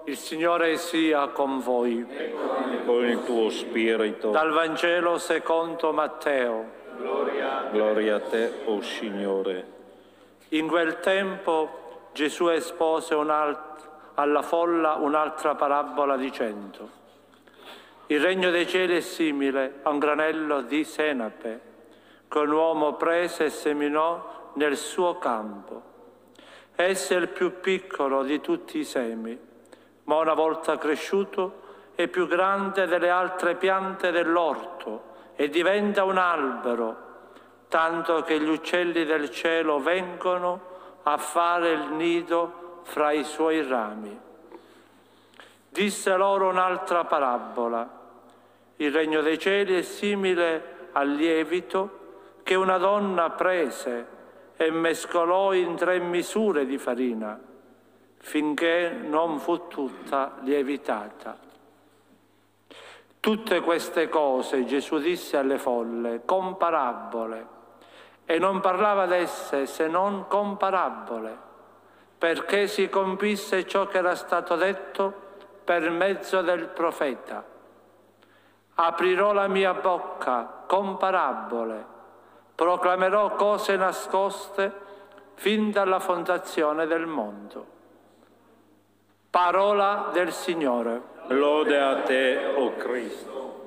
Il Signore sia con voi. E con il tuo spirito. Dal Vangelo secondo Matteo. Gloria a te, o Signore. In quel tempo Gesù espose alla folla un'altra parabola dicendo: il regno dei cieli è simile a un granello di senape che un uomo prese e seminò nel suo campo. Esso è il più piccolo di tutti i semi, ma una volta cresciuto è più grande delle altre piante dell'orto e diventa un albero, tanto che gli uccelli del cielo vengono a fare il nido fra i suoi rami. Disse loro un'altra parabola: il regno dei cieli è simile al lievito che una donna prese e mescolò in 3 misure di farina, finché non fu tutta lievitata. Tutte queste cose Gesù disse alle folle con parabole, e non parlava d'esse se non con parabole, perché si compisse ciò che era stato detto per mezzo del profeta. Aprirò la mia bocca con parabole, proclamerò cose nascoste fin dalla fondazione del mondo. Parola del Signore. Lode a te, o Cristo.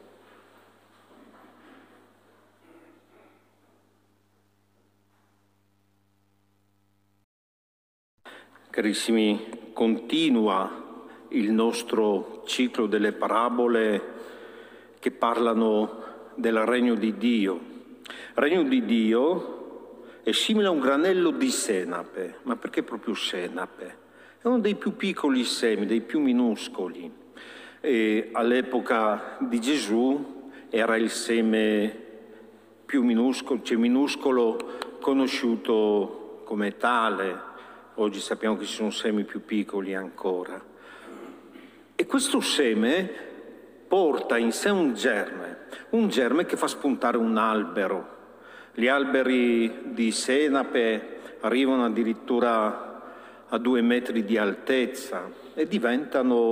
Carissimi, continua il nostro ciclo delle parabole che parlano del regno di Dio. Il regno di Dio è simile a un granello di senape. Ma perché proprio senape? È uno dei più piccoli semi, dei più minuscoli. E all'epoca di Gesù era il seme più minuscolo, cioè minuscolo conosciuto come tale. Oggi sappiamo che ci sono semi più piccoli ancora. E questo seme porta in sé un germe che fa spuntare un albero. Gli alberi di senape arrivano addirittura a 2 metri di altezza e diventano